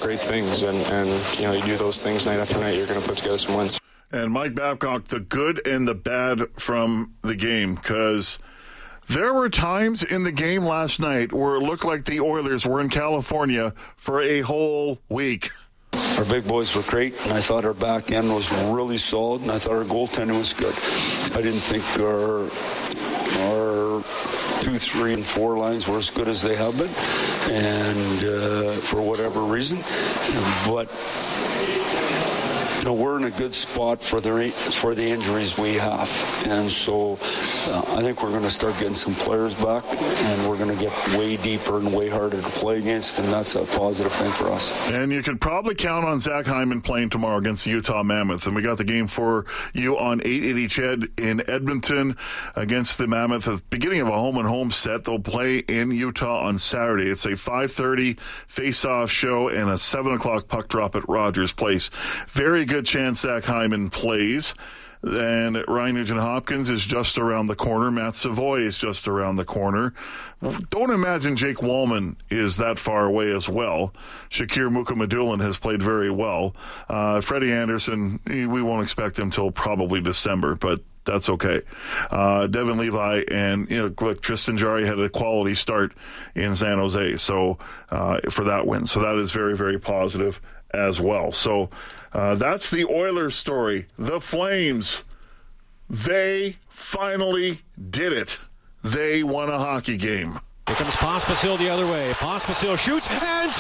great things, and you do those things night after night, you're going to put together some wins. And Mike Babcock, the good and the bad from the game, because there were times in the game last night where it looked like the Oilers were in California for a whole week. Our big boys were great, and I thought our back end was really solid, and I thought our goaltending was good. I didn't think our 2, 3, and 4 lines were as good as they have been, and for whatever reason. But we're in a good spot for the injuries we have, and so I think we're going to start getting some players back, and we're going to get way deeper and way harder to play against, and that's a positive thing for us. And you can probably count on Zach Hyman playing tomorrow against the Utah Mammoth, and we got the game for you on 880 CHED in Edmonton against the Mammoth at the beginning of a home-and-home set. They'll play in Utah on Saturday. It's a 5:30 face-off show and a 7 o'clock puck drop at Rogers Place. Very good chance Zach Hyman plays. And Ryan Nugent-Hopkins is just around the corner. Matt Savoy is just around the corner. Don't imagine Jake Wallman is that far away as well. Shakir Mukhamadullin has played very well. Freddie Anderson, we won't expect him till probably December, but that's okay. Devin Levi and look, Tristan Jarry had a quality start in San Jose, so for that win. So that is very, very positive as well. So that's the Oilers story. The Flames, they finally did it. They won a hockey game. Here comes Pospisil the other way. Pospisil shoots and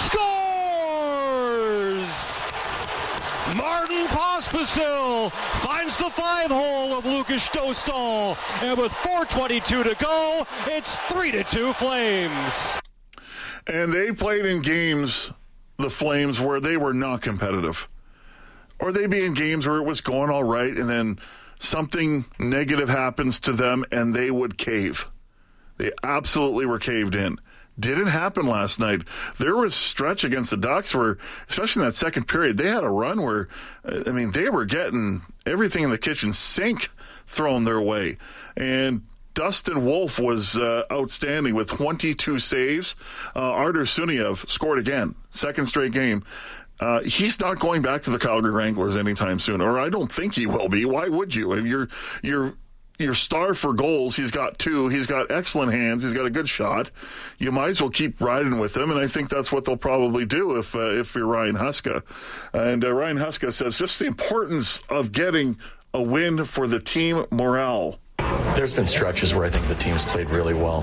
scores! Martin Pospisil finds the 5-hole of Lukas Dostal, and with 4:22 to go, it's 3-2 Flames. And they played in games, the Flames, where they were not competitive. Or they'd be in games where it was going all right, and then something negative happens to them, and they would cave. They absolutely were caved in. Didn't happen last night. There was a stretch against the Ducks where, especially in that second period, they had a run where, they were getting everything in the kitchen sink thrown their way. And Dustin Wolf was outstanding with 22 saves. Artur Suniev scored again, second straight game. He's not going back to the Calgary Wranglers anytime soon, or I don't think he will be. Why would you? You're star for goals. He's got 2. He's got excellent hands. He's got a good shot. You might as well keep riding with him, and I think that's what they'll probably do if you're Ryan Huska. And Ryan Huska says just the importance of getting a win for the team morale. There's been stretches where I think the team's played really well.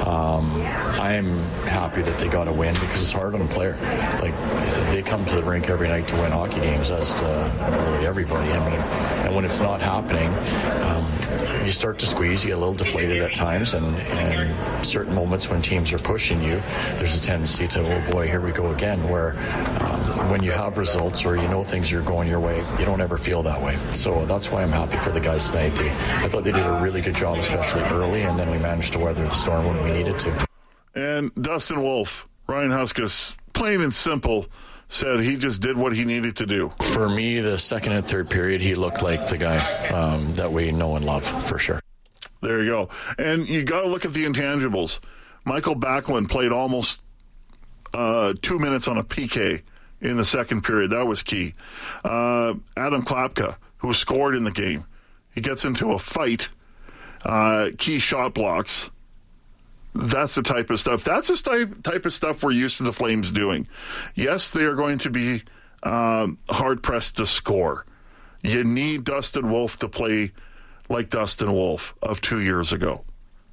I'm happy that they got a win because it's hard on a player. Like, they come to the rink every night to win hockey games, as to really everybody. And when it's not happening, you start to squeeze, you get a little deflated at times, and certain moments when teams are pushing you, there's a tendency to, oh boy, here we go again, where when you have results or things are going your way, you don't ever feel that way. So that's why I'm happy for the guys tonight. I thought they did a really good job, especially early, and then we managed to weather the storm when we needed to. And Dustin Wolf, Ryan Huskis, plain and simple, said he just did what he needed to do. For me, the second and third period, he looked like the guy that we know and love, for sure. There you go. And you got to look at the intangibles. Michael Backlund played almost 2 minutes on a PK in the second period. That was key. Adam Klapka, who scored in the game, he gets into a fight, key shot blocks. That's the type of stuff. That's the type of stuff we're used to the Flames doing. Yes, they are going to be hard-pressed to score. You need Dustin Wolf to play like Dustin Wolf of 2 years ago.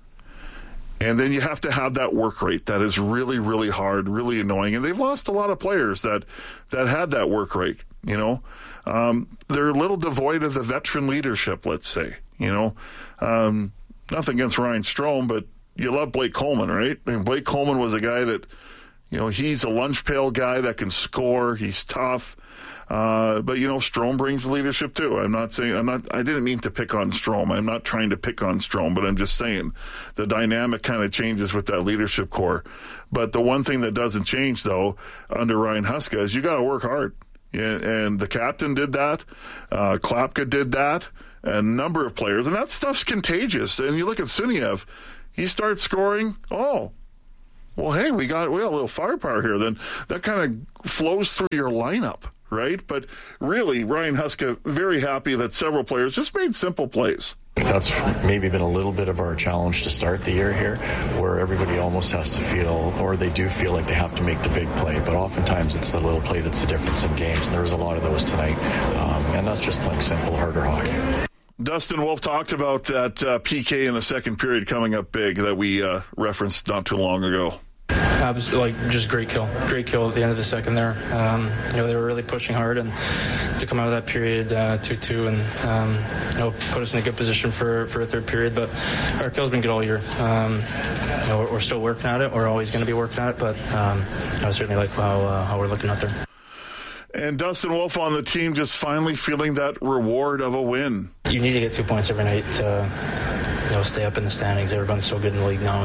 And then you have to have that work rate that is really, really hard, really annoying. And they've lost a lot of players that had that work rate, They're a little devoid of the veteran leadership, let's say, Nothing against Ryan Strome, but you love Blake Coleman, right? Blake Coleman was a guy that, he's a lunch pail guy that can score. He's tough. But Strome brings leadership too. I didn't mean to pick on Strome. I'm not trying to pick on Strome, but I'm just saying the dynamic kind of changes with that leadership core. But the one thing that doesn't change though, under Ryan Huska, is you got to work hard. And the captain did that. Klapka did that. A number of players, and that stuff's contagious. And you look at Suniev, he starts scoring. Oh, well, hey, we got a little firepower here. Then that kind of flows through your lineup, right? But really, Ryan Huska, very happy that several players just made simple plays. That's maybe been a little bit of our challenge to start the year here, where everybody almost has to feel, or they do feel like they have to make the big play, but oftentimes it's the little play that's the difference in games, and there was a lot of those tonight, and that's just playing simple, harder hockey. Dustin Wolf talked about that PK in the second period coming up big that we referenced not too long ago. Just great kill at the end of the second there. They were really pushing hard, and to come out of that period 2-2 and put us in a good position for a third period. But our kill's been good all year. We're still working at it. We're always going to be working at it, but I certainly like how we're looking out there. And Dustin Wolf on the team just finally feeling that reward of a win. You need to get 2 points every night to stay up in the standings. Everyone's so good in the league now,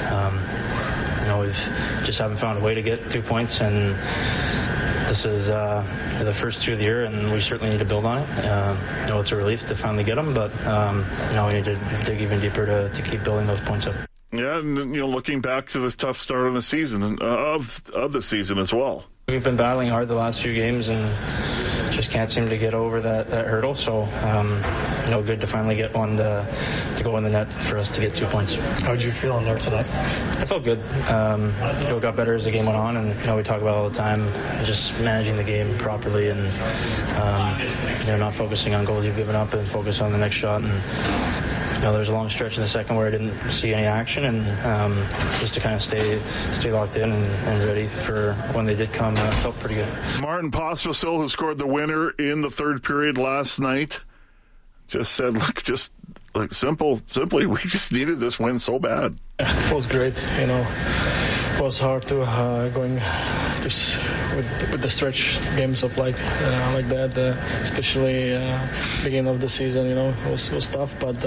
and we've just haven't found a way to get 2 points, and this is the first 2 of the year, and we certainly need to build on it. It's a relief to finally get them, but we need to dig even deeper to keep building those points up. Yeah, and looking back to this tough start of the season, of the season as well. We've been battling hard the last few games and just can't seem to get over that hurdle. So, good to finally get one to go in the net for us to get 2 points. How did you feel in there tonight? I felt good. It got better as the game went on, and we talk about it all the time, just managing the game properly and not focusing on goals you've given up and focus on the next shot. And there's a long stretch in the second where I didn't see any action, and just to kind of stay locked in and ready for when they did come, felt pretty good. Martin Pospisil, who scored the winner in the third period last night, just said, simply, we just needed this win so bad. It feels great, It was hard to going with the stretch games of like that, especially beginning of the season. It was tough, but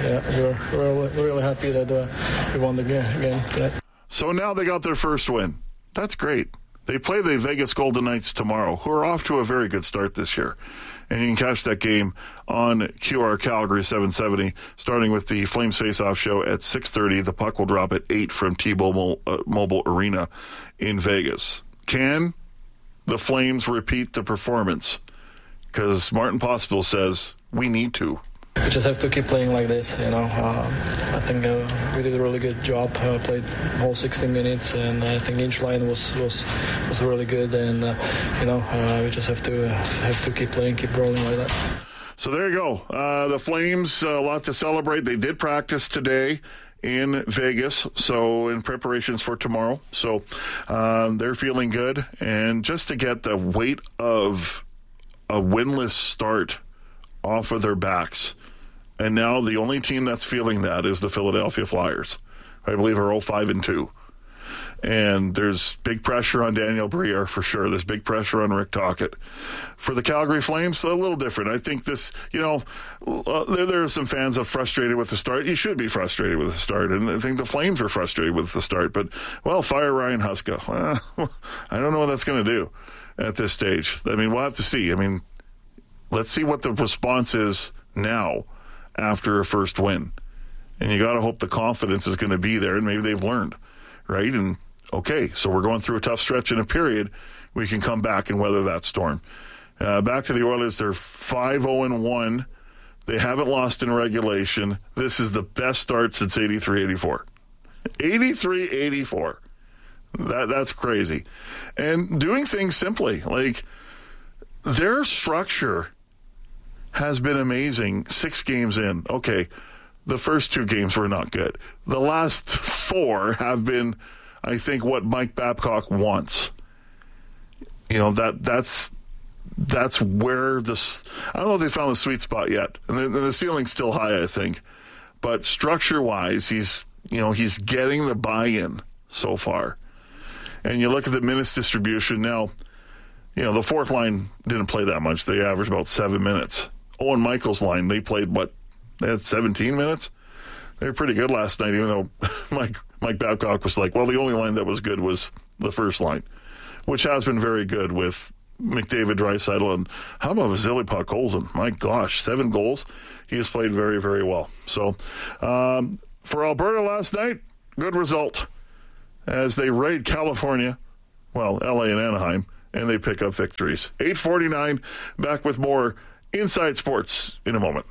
we're really happy that we won the game tonight. So now they got their first win. That's great. They play the Vegas Golden Knights tomorrow, who are off to a very good start this year. And you can catch that game on QR Calgary 770, starting with the Flames Face-Off show at 6:30. The puck will drop at 8 from T-Mobile Mobile Arena in Vegas. Can the Flames repeat the performance? Because Martin Pospisil says we need to. We just have to keep playing like this, I think we did a really good job. Played whole 60 minutes, and I think each line was really good. And we just have to keep playing, keep rolling like that. So there you go. The Flames, a lot to celebrate. They did practice today in Vegas, so in preparations for tomorrow. So they're feeling good, and just to get the weight of a winless start off of their backs. And now the only team that's feeling that is the Philadelphia Flyers. I believe are 0-5-2. And there's big pressure on Daniel Briere for sure. There's big pressure on Rick Tocchet. For the Calgary Flames, a little different. I think this, there are some fans that are frustrated with the start. You should be frustrated with the start. And I think the Flames are frustrated with the start. But, fire Ryan Huska. I don't know what that's going to do at this stage. We'll have to see. Let's see what the response is now after a first win. And you got to hope the confidence is going to be there, and maybe they've learned, right? And, okay, so we're going through a tough stretch in a period. We can come back and weather that storm. Back to the Oilers, they're 5-0-1. They haven't lost in regulation. This is the best start since 83-84. 83-84. That's crazy. And doing things simply, their structure has been amazing 6 games in. Okay, the first 2 games were not good. The last 4 have been, I think, what Mike Babcock wants. That's where this. I don't know if they found the sweet spot yet, and the ceiling's still high, I think. But structure-wise, he's getting the buy-in so far. And you look at the minutes distribution now. The fourth line didn't play that much. They averaged about 7 minutes. Owen Michael's line, they played, they had 17 minutes? They were pretty good last night, even though Mike Babcock was like, the only line that was good was the first line, which has been very good with McDavid, Draisaitl, and how about Vasily Podkolzin? My gosh, 7 goals. He has played very, very well. So for Alberta last night, good result. as they raid California, well, LA and Anaheim, and they pick up victories. 8:49, back with more Inside Sports in a moment.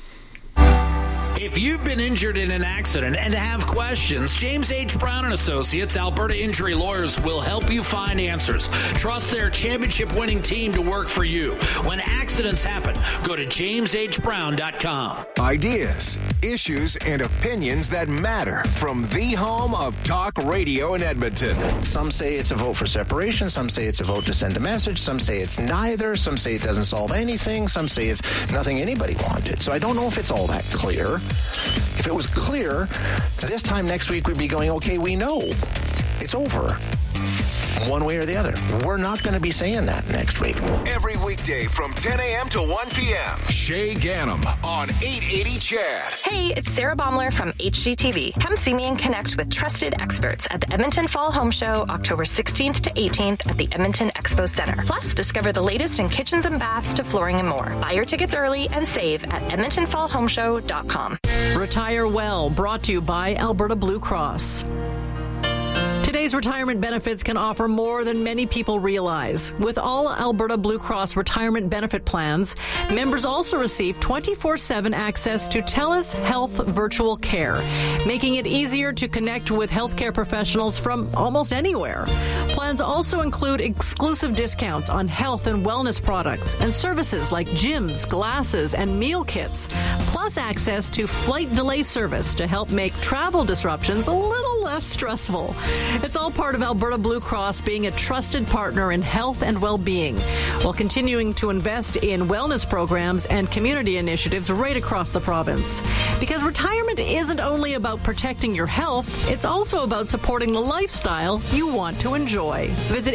If you've been injured in an accident and have questions, James H. Brown & Associates, Alberta Injury Lawyers, will help you find answers. Trust their championship-winning team to work for you. When accidents happen, go to jameshbrown.com. Ideas, issues, and opinions that matter from the home of talk radio in Edmonton. Some say it's a vote for separation. Some say it's a vote to send a message. Some say it's neither. Some say it doesn't solve anything. Some say it's nothing anybody wanted. So I don't know if it's all that clear. If it was clear, this time next week we'd be going, okay, we know. It's over. One way or the other. We're not going to be saying that next week. Every weekday from 10 a.m. to 1 p.m. Shay Ganem on 880 CHED. Hey, it's Sarah Baumler from HGTV. Come see me and connect with trusted experts at the Edmonton Fall Home Show, October 16th to 18th at the Edmonton Expo Center. Plus, discover the latest in kitchens and baths to flooring and more. Buy your tickets early and save at EdmontonFallHomeShow.com. Retire Well, brought to you by Alberta Blue Cross. Today's retirement benefits can offer more than many people realize. With all Alberta Blue Cross retirement benefit plans, members also receive 24/7 access to TELUS Health Virtual Care, making it easier to connect with healthcare professionals from almost anywhere. Plans also include exclusive discounts on health and wellness products and services like gyms, glasses, and meal kits, plus access to flight delay service to help make travel disruptions a little less stressful. It's all part of Alberta Blue Cross being a trusted partner in health and well-being, while continuing to invest in wellness programs and community initiatives right across the province. Because retirement isn't only about protecting your health, it's also about supporting the lifestyle you want to enjoy. Visit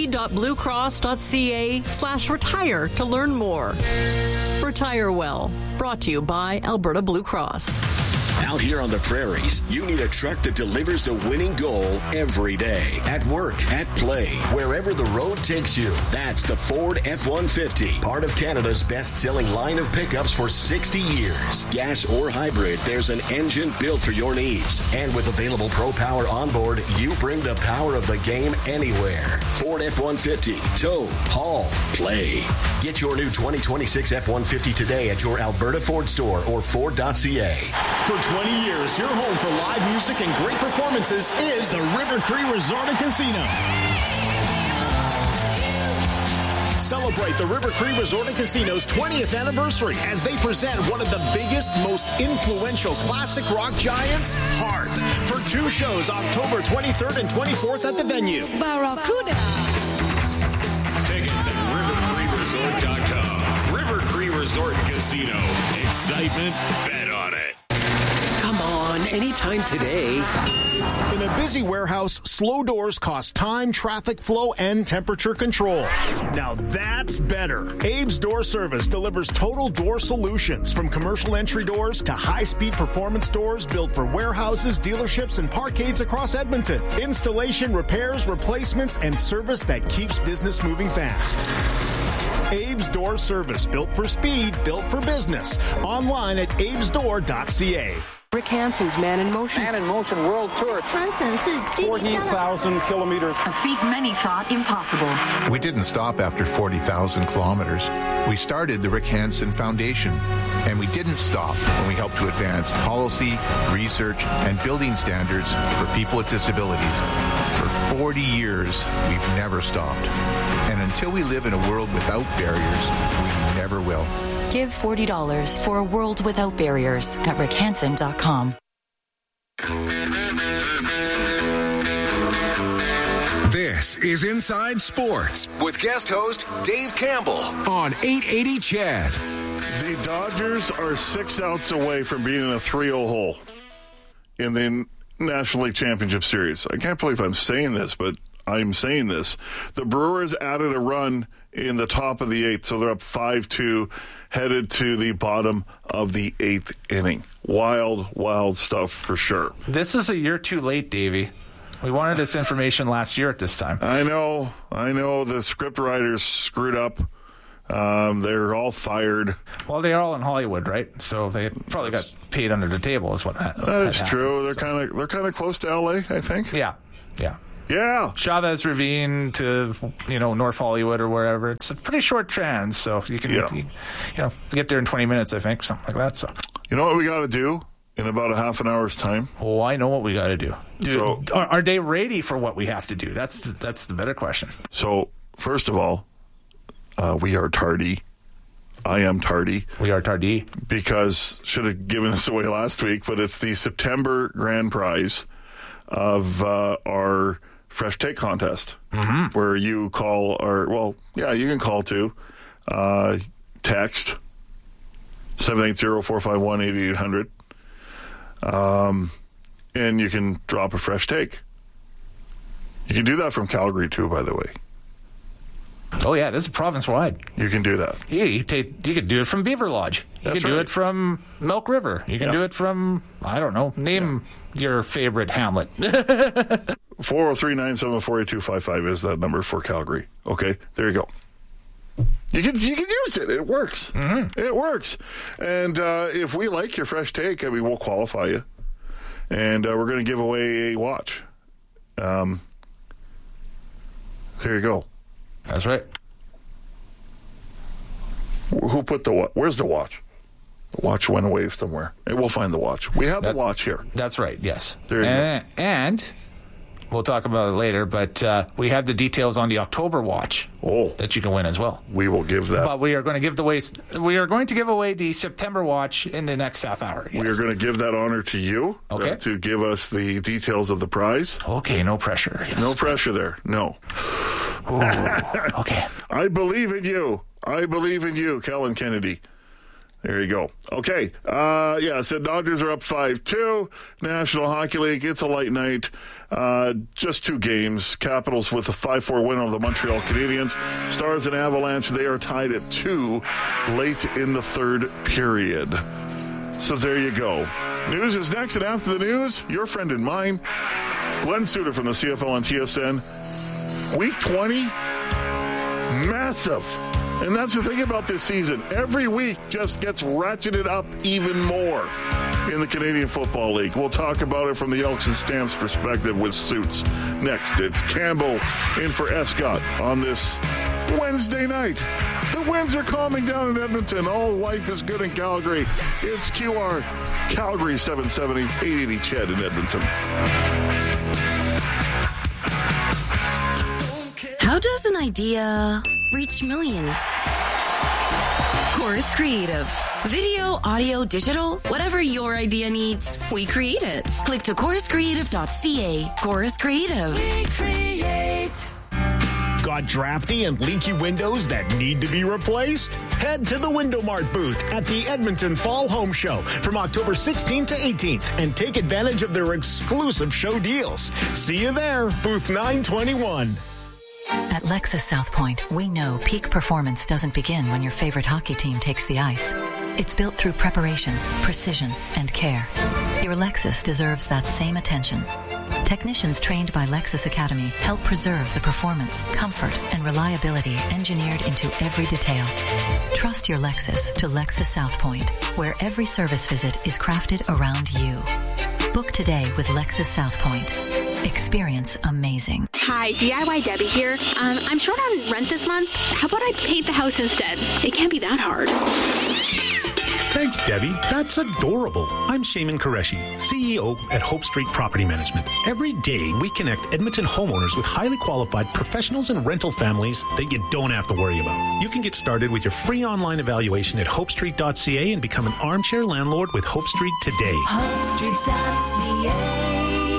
ab.bluecross.ca/retire to learn more. Retire Well, brought to you by Alberta Blue Cross. Out here on the prairies, you need a truck that delivers the winning goal every day. At work, at play, wherever the road takes you. That's the Ford F-150, part of Canada's best-selling line of pickups for 60 years. Gas or hybrid, there's an engine built for your needs. And with available Pro Power onboard, you bring the power of the game anywhere. Ford F-150, tow, haul, play. Get your new 2026 F-150 today at your Alberta Ford store or Ford.ca. For 20 years, your home for live music and great performances is the River Cree Resort and Casino. Celebrate the River Cree Resort and Casino's 20th anniversary as they present one of the biggest, most influential classic rock giants, Heart, for 2 shows October 23rd and 24th at the venue. Barracuda. Tickets at rivercreeresort.com. River Cree Resort and Casino. Excitement, bet on it. Come on, anytime today. In a busy warehouse, slow doors cost time, traffic flow, and temperature control. Now that's better. Abe's Door Service delivers total door solutions, from commercial entry doors to high-speed performance doors built for warehouses, dealerships, and parkades across Edmonton. Installation, repairs, replacements, and service that keeps business moving fast. Abe's Door Service, built for speed, built for business. Online at abesdoor.ca. Rick Hansen's Man in Motion. Man in Motion World Tour. 40,000 kilometers. A feat many thought impossible. We didn't stop after 40,000 kilometers. We started the Rick Hansen Foundation. And we didn't stop when we helped to advance policy, research, and building standards for people with disabilities. For 40 years, we've never stopped. And until we live in a world without barriers, we never will. Give $40 for a world without barriers at rickhansen.com. This is Inside Sports with guest host Dave Campbell on 880 CHED. The Dodgers are 6 outs away from being in a 3-0 hole in the National League Championship Series. I can't believe I'm saying this, but I'm saying this. The Brewers added a run in the top of the 8th, so they're up 5-2, headed to the bottom of the 8th inning. Wild, wild stuff for sure. This is a year too late, Davey. We wanted this information last year at this time. I know. The script writers screwed up. They're all fired. Well, they're all in Hollywood, right? So they probably got paid under the table is what that is true. They're kind of close to LA, I think. Yeah. Yeah. Yeah. Chavez Ravine to, North Hollywood or wherever. It's a pretty short trans, so you can, get there in 20 minutes, I think, something like that. So, you know what we got to do in about a half an hour's time? Oh, I know what we got to do. So, are they ready for what we have to do? That's the better question. So, first of all, we are tardy. I am tardy. We are tardy. Because, should have given this away last week, but it's the September grand prize of our Fresh Take contest, where you call you can call too. Text 780-451-8800. And you can drop a fresh take. You can do that from Calgary too, by the way. Oh, yeah, this is province-wide. You can do that. You could do it from Beaver Lodge. You can do it from Milk River. You can do it from, I don't know, name your favorite hamlet. 403-974-8255 is that number for Calgary. Okay, there you go. You can use it. It works. It works. And if we like your fresh take, we'll qualify you. And we're going to give away a watch. There you go. That's right. Who put the watch? Where's the watch? The watch went away somewhere. And we'll find the watch. We have the watch here. That's right, yes. There you go. And we'll talk about it later, but we have the details on the October watch that you can win as well. We will give that. But we are going to give away the September watch in the next half hour. Yes. We are going to give that honor to you to give us the details of the prize. Okay, no pressure. Yes. No pressure there. No. Okay. I believe in you. I believe in you, Kellen Kennedy. There you go. Okay. So Dodgers are up 5-2. National Hockey League, it's a light night. Just 2 games. Capitals with a 5-4 win over the Montreal Canadiens. Stars and Avalanche, they are tied at 2 late in the third period. So there you go. News is next, and after the news, your friend and mine, Glenn Suter from the CFL on TSN. Week 20, massive. And that's the thing about this season. Every week just gets ratcheted up even more in the Canadian Football League. We'll talk about it from the Elks and Stamps perspective with Suits. Next, it's Campbell in for Escott on this Wednesday night. The winds are calming down in Edmonton. All life is good in Calgary. It's QR Calgary 770, 880 Ched in Edmonton. How does an idea reach millions? Chorus Creative. Video, audio, digital, whatever your idea needs, we create it. Click to choruscreative.ca. Chorus Creative. We create. Got drafty and leaky windows that need to be replaced? Head to the Window Mart booth at the Edmonton Fall Home Show from October 16th to 18th and take advantage of their exclusive show deals. See you there, booth 921. At Lexus South Point, we know peak performance doesn't begin when your favorite hockey team takes the ice. It's built through preparation, precision, and care. Your Lexus deserves that same attention. Technicians trained by Lexus Academy help preserve the performance, comfort, and reliability engineered into every detail. Trust your Lexus to Lexus South Point, where every service visit is crafted around you. Book today with Lexus South Point. Experience amazing. Hi, DIY Debbie here. I'm short on rent this month. How about I paint the house instead? It can't be that hard. Thanks, Debbie. That's adorable. I'm Shaman Qureshi, CEO at Hope Street Property Management. Every day, we connect Edmonton homeowners with highly qualified professionals and rental families that you don't have to worry about. You can get started with your free online evaluation at hopestreet.ca and become an armchair landlord with Hope Street today. HopeStreet.ca.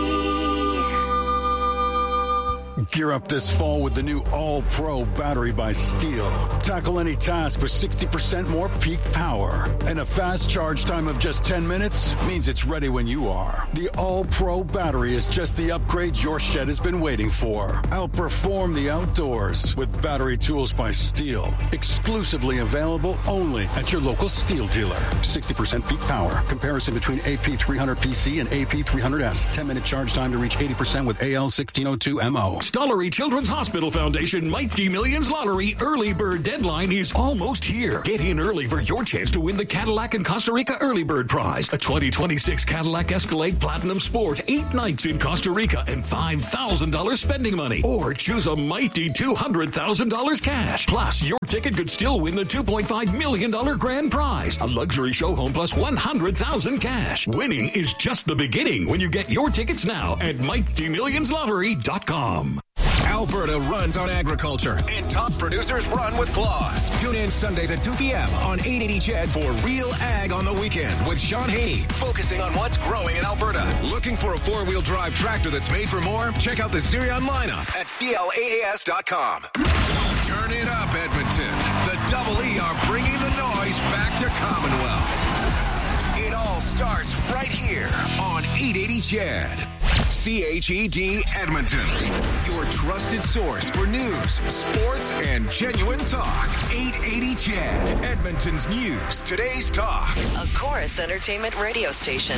Gear up this fall with the new All-Pro battery by Steel. Tackle any task with 60% more peak power. And a fast charge time of just 10 minutes means it's ready when you are. The All-Pro battery is just the upgrade your shed has been waiting for. Outperform the outdoors with battery tools by Steel. Exclusively available only at your local Steel dealer. 60% peak power. Comparison between AP300PC and AP300S. 10-minute charge time to reach 80% with AL1602MO. Stollery Children's Hospital Foundation Mighty Millions Lottery early bird deadline is almost here. Get in early for your chance to win the Cadillac and Costa Rica Early Bird Prize, a 2026 Cadillac Escalade Platinum Sport, 8 nights in Costa Rica, and $5,000 spending money. Or choose a mighty $200,000 cash. Plus, your ticket could still win the $2.5 million grand prize, a luxury show home plus $100,000 cash. Winning is just the beginning when you get your tickets now at MightyMillionsLottery.com. Alberta runs on agriculture, and top producers run with claws. Tune in Sundays at 2 p.m. on 880 CHED for Real Ag on the Weekend with Sean Haney, focusing on what's growing in Alberta. Looking for a four-wheel drive tractor that's made for more? Check out the Zirion lineup at CLAAS.com. Turn it up, Edmonton. The Double E are bringing the noise back to Commonwealth. It all starts right here on 880 CHED. CHED Edmonton, your trusted source for news, sports, and genuine talk. 880 CHED, Edmonton's news, today's talk. A Chorus Entertainment radio station.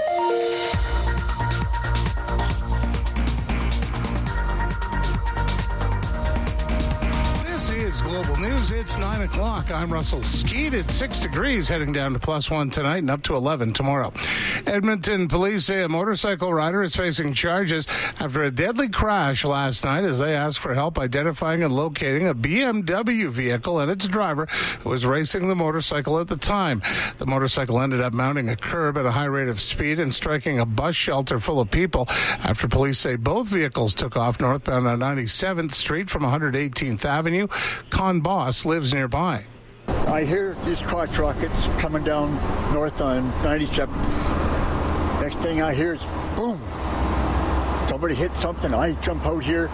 It's Global News. It's 9 o'clock. I'm Russell Skeet. It's 6 degrees, heading down to +1 tonight and up to 11 tomorrow. Edmonton police say a motorcycle rider is facing charges after a deadly crash last night as they ask for help identifying and locating a BMW vehicle and its driver who was racing the motorcycle at the time. The motorcycle ended up mounting a curb at a high rate of speed and striking a bus shelter full of people after police say both vehicles took off northbound on 97th Street from 118th Avenue. Con Boss lives nearby. I hear these crotch rockets coming down north on 97. Next thing I hear is boom. Somebody hit something. I jump out here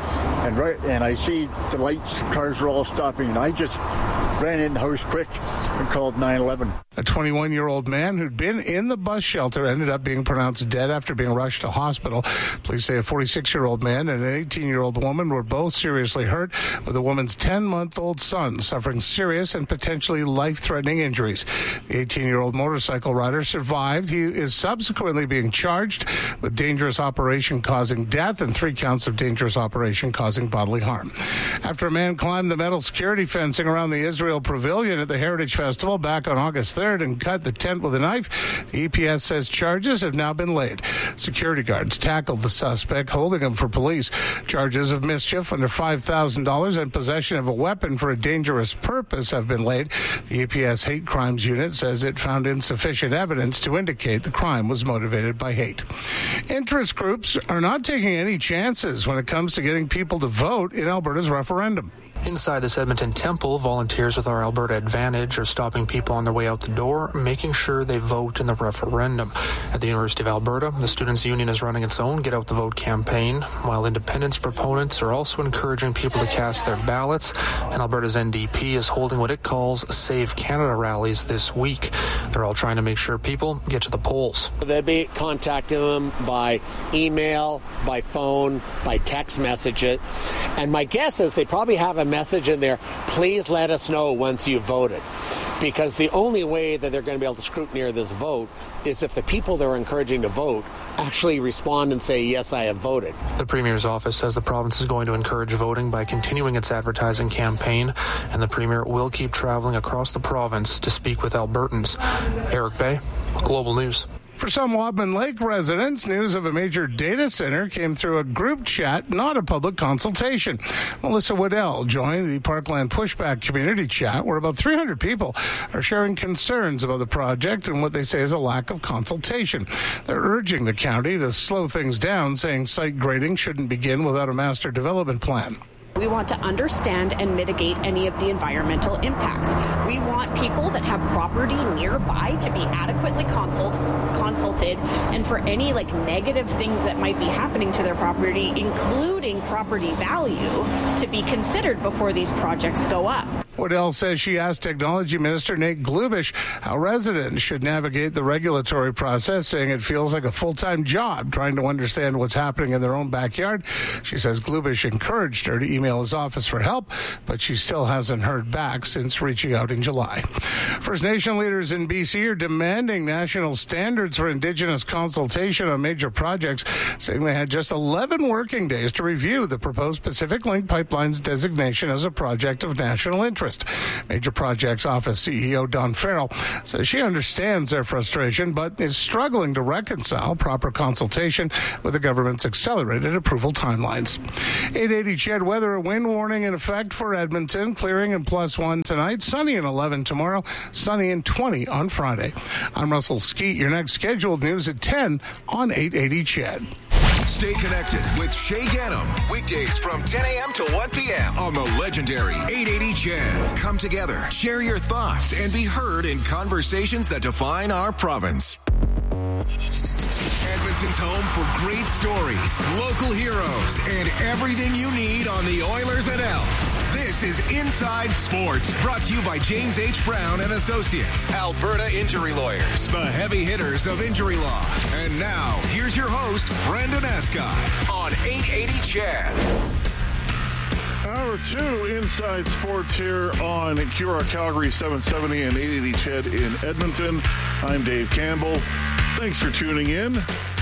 and I see the lights, cars are all stopping, and I just ran in the house quick and called 911. A 21-year-old man who'd been in the bus shelter ended up being pronounced dead after being rushed to hospital. Police say a 46-year-old man and an 18-year-old woman were both seriously hurt, with the woman's 10-month-old son suffering serious and potentially life-threatening injuries. The 18-year-old motorcycle rider survived. He is subsequently being charged with dangerous operation causing death and 3 counts of dangerous operation causing bodily harm. After a man climbed the metal security fencing around the Israel Pavilion at the Heritage Festival back on August 3rd and cut the tent with a knife, the EPS says charges have now been laid. Security guards tackled the suspect, holding him for police. Charges of mischief under $5,000 and possession of a weapon for a dangerous purpose have been laid. The EPS Hate Crimes Unit says it found insufficient evidence to indicate the crime was motivated by hate. Interest groups are not taking any chances when it comes to getting people to vote in Alberta's referendum. Inside this Edmonton temple, volunteers with our Alberta Advantage are stopping people on their way out the door, making sure they vote in the referendum. At the University of Alberta, the Students' Union is running its own Get Out the Vote campaign, while independence proponents are also encouraging people to cast their ballots, and Alberta's NDP is holding what it calls Save Canada rallies this week. They're all trying to make sure people get to the polls. They'll be contacting them by email, by phone, by text message. And my guess is they probably have a message in there, please let us know once you've voted. Because the only way that they're going to be able to scrutineer this vote is if the people they're encouraging to vote actually respond and say, yes, I have voted. The Premier's office says the province is going to encourage voting by continuing its advertising campaign, and the Premier will keep traveling across the province to speak with Albertans. Eric Bay, Global News. For some Wadman Lake residents, news of a major data center came through a group chat, not a public consultation. Melissa Waddell joined the Parkland Pushback community chat, where about 300 people are sharing concerns about the project and what they say is a lack of consultation. They're urging the county to slow things down, saying site grading shouldn't begin without a master development plan. We want to understand and mitigate any of the environmental impacts. We want people that have property nearby to be adequately consulted, and for any negative things that might be happening to their property, including property value, to be considered before these projects go up. Waddell says she asked Technology Minister Nate Glubish how residents should navigate the regulatory process, saying it feels like a full-time job trying to understand what's happening in their own backyard. She says Glubish encouraged her to email his office for help, but she still hasn't heard back since reaching out in July. First Nation leaders in BC are demanding national standards for Indigenous consultation on major projects, saying they had just 11 working days to review the proposed Pacific Link Pipeline's designation as a project of national interest. Major Projects Office CEO Dawn Farrell says she understands their frustration, but is struggling to reconcile proper consultation with the government's accelerated approval timelines. 880 CHED weather, a wind warning in effect for Edmonton, clearing and +1 tonight, sunny and 11 tomorrow, sunny and 20 on Friday. I'm Russell Skeet. Your next scheduled news at 10 on 880 CHED. Stay connected with Shay Gannam. Weekdays from 10 a.m. to 1 p.m. on the legendary 880 CHED. Come together, share your thoughts, and be heard in conversations that define our province. Edmonton's home for great stories, local heroes, and everything you need on the Oilers and Elks. This is Inside Sports, brought to you by James H. Brown and Associates, Alberta Injury Lawyers, the heavy hitters of injury law. And now, here's your host, Brendan Escott, on 880 CHED. Hour 2 Inside Sports here on QR Calgary 770 and 880 CHED in Edmonton. I'm Dave Campbell. Thanks for tuning in.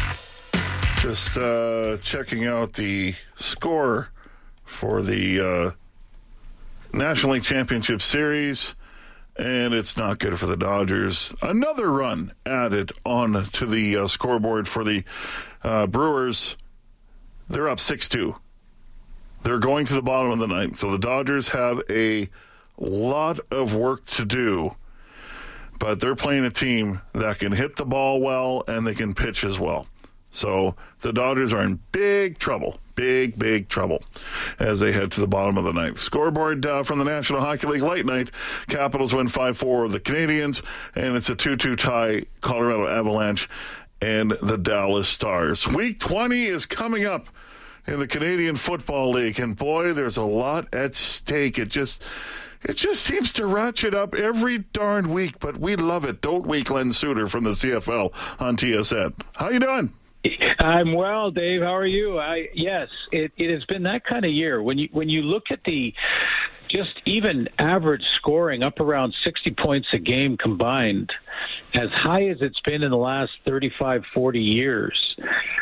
Just checking out the score for the National League Championship Series, and it's not good for the Dodgers. Another run added on to the scoreboard for the Brewers. They're up 6-2. They're going to the bottom of the ninth, so the Dodgers have a lot of work to do. But they're playing a team that can hit the ball well and they can pitch as well. So the Dodgers are in big trouble, big trouble as they head to the bottom of the ninth. Scoreboard from the National Hockey League late night. Capitals win 5-4 over the Canadiens, and it's a 2-2 tie, Colorado Avalanche and the Dallas Stars. Week 20 is coming up in the Canadian Football League, and boy, there's a lot at stake. It just seems to ratchet up every darn week, but we love it, don't we, Glenn Suter from the CFL on TSN. How you doing? I'm well, Dave. How are you? Yes, it has been that kind of year. When you look at the just even average scoring up around 60 points a game combined, as high as it's been in the last 35, 40 years.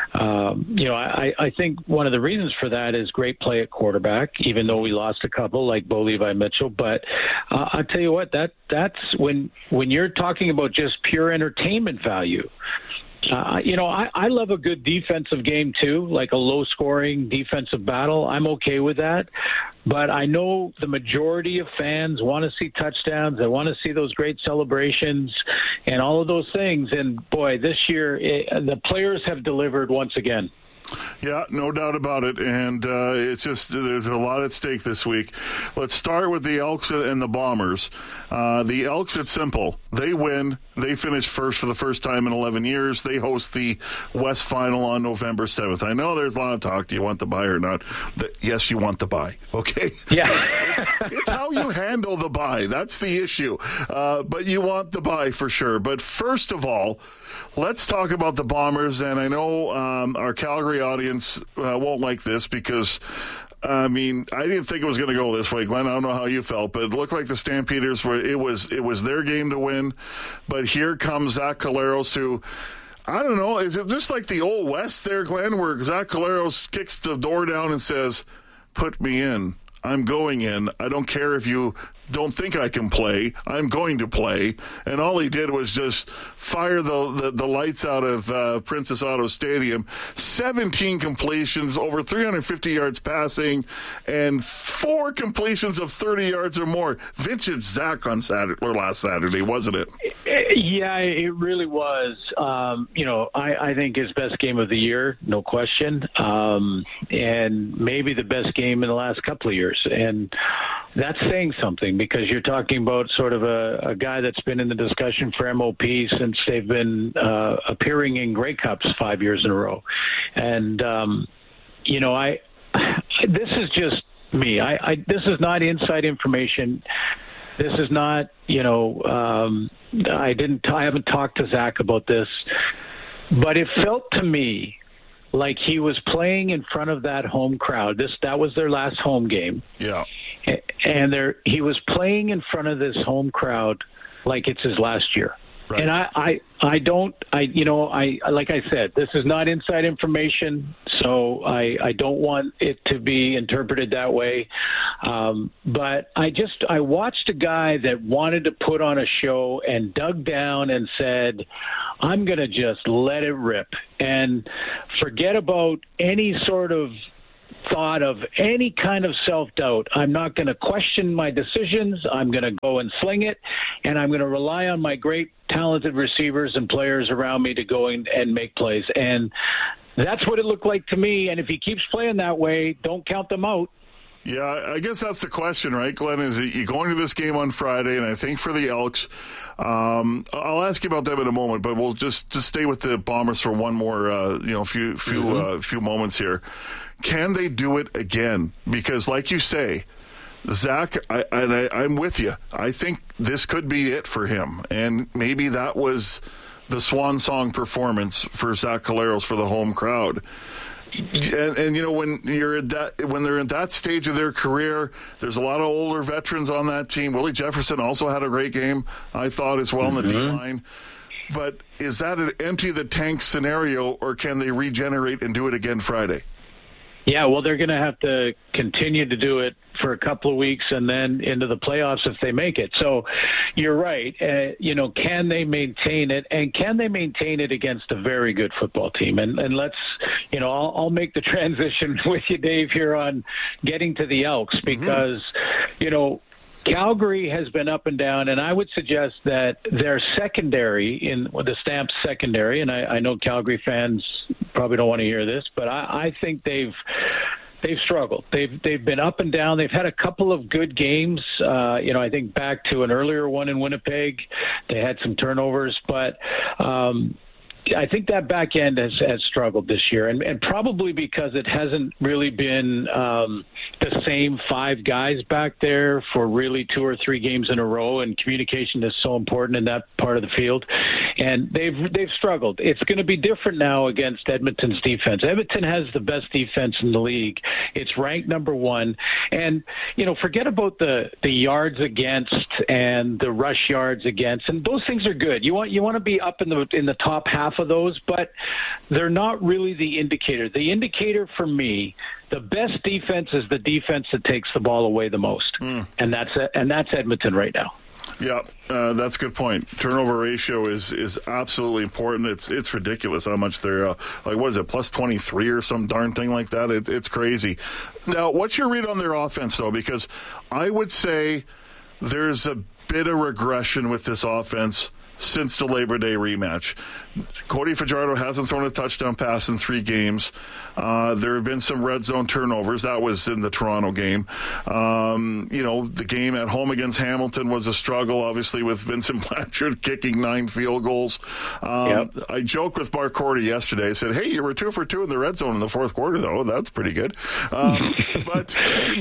I think one of the reasons for that is great play at quarterback, even though we lost a couple like Bo Levi Mitchell. But I'll tell you what, that's when you're talking about just pure entertainment value. I love a good defensive game too, like a low-scoring defensive battle. I'm okay with that. But I know the majority of fans want to see touchdowns. They want to see those great celebrations and all of those things. And, boy, this year the players have delivered once again. Yeah, no doubt about it. And it's just there's a lot at stake this week. Let's start with the Elks and the Bombers. The Elks, it's simple. They win. They finish first for the first time in 11 years. They host the West Final on November 7th. I know there's a lot of talk. Do you want the bye or not? Yes, you want the bye. Okay? Yeah. It's how you handle the bye. That's the issue. But you want the bye for sure. But first of all, let's talk about the Bombers. And I know our Calgary audience won't like this because, I didn't think it was going to go this way, Glenn. I don't know how you felt, but it looked like the Stampeders it was their game to win. But here comes Zach Collaros, who, I don't know, is it just like the old West there, Glenn, where Zach Collaros kicks the door down and says, "Put me in. I'm going in. I don't care if you don't think I can play. I'm going to play." And all he did was just fire the lights out of Princess Auto Stadium. 17 completions, over 350 yards passing, and 4 completions of 30 yards or more. Vintage Zach on last Saturday, wasn't it? Yeah, it really was. I think his best game of the year, no question, and maybe the best game in the last couple of years. And that's saying something, because you're talking about sort of a guy that's been in the discussion for MOP since they've been appearing in Grey Cups 5 years in a row. And, this is just me. This is not inside information. This is not, I haven't talked to Zach about this, but it felt to me like he was playing in front of that home crowd. That was their last home game. Yeah. And he was playing in front of this home crowd like it's his last year. Right. And like I said, this is not inside information, so I don't want it to be interpreted that way. But I watched a guy that wanted to put on a show and dug down and said, I'm going to just let it rip and forget about any sort of thought of any kind of self-doubt. I'm not going to question my decisions. I'm going to go and sling it, and I'm going to rely on my great talented receivers and players around me to go and make plays. And that's what it looked like to me. And if he keeps playing that way, don't count them out. Yeah, I guess that's the question, right, Glenn? Is you going to this game on Friday, and I think for the Elks, I'll ask you about them in a moment, but we'll just stay with the Bombers for one more, few moments here. Can they do it again? Because, like you say, Zach, I'm with you. I think this could be it for him, and maybe that was the swan song performance for Zach Collaros for the home crowd. And when they're at that stage of their career, there's a lot of older veterans on that team. Willie Jefferson also had a great game, I thought, as well in the D-line. But is that an empty the tank scenario, or can they regenerate and do it again Friday? Yeah, well, they're going to have to continue to do it for a couple of weeks and then into the playoffs if they make it. So you're right. Can they maintain it? And can they maintain it against a very good football team? And let's, I'll make the transition with you, Dave, here on getting to the Elks because, Calgary has been up and down, and I would suggest that their secondary, in the Stamps secondary, and I know Calgary fans probably don't want to hear this, but I think they've struggled. They've been up and down. They've had a couple of good games. I think back to an earlier one in Winnipeg, they had some turnovers, but I think that back end has struggled this year, and probably because it hasn't really been the same five guys back there for really 2 or 3 games in a row, and communication is so important in that part of the field, and they've struggled. It's going to be different now against Edmonton's defense. Edmonton has the best defense in the league. It's ranked number 1, and forget about the yards against and the rush yards against, and those things are good. You want to be up in the top half of those, but they're not really the indicator. The indicator for me, the best defense is the defense that takes the ball away the most, and that's Edmonton right now. Yeah, that's a good point. Turnover ratio is absolutely important. It's ridiculous how much they're what is it, plus 23 or some darn thing like that. It's crazy. Now, what's your read on their offense though? Because I would say there's a bit of regression with this offense since the Labor Day rematch. Cody Fajardo hasn't thrown a touchdown pass in 3 games. There have been some red zone turnovers. That was in the Toronto game. The game at home against Hamilton was a struggle, obviously, with Vincent Blanchard kicking 9 field goals. I joked with Mark Cordy yesterday. I said, hey, you were 2 for 2 in the red zone in the fourth quarter, though. That's pretty good. But